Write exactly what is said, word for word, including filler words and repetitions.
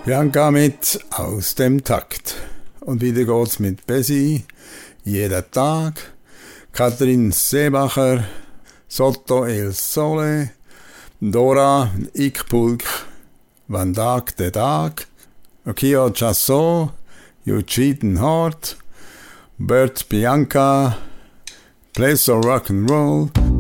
Bianca mit Aus dem Takt. Und wieder geht's mit Bessie, Jeder Tag, Katrin Seebacher, Sotto El Sole, Dora Ikpulk, Van Dag de Dag, Okio Chasso, You Cheatin' Heart, Bert Bianca, Place of Rock and Roll,